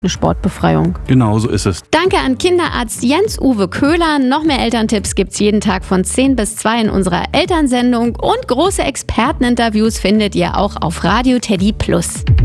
eine Sportbefreiung. Genau so ist es. Danke an Kinderarzt Jens-Uwe Köhler. Noch mehr Elterntipps gibt's jeden Tag von 10 bis 2 in unserer Elternsendung. Und große Experteninterviews findet ihr auch auf Radio Teddy Plus.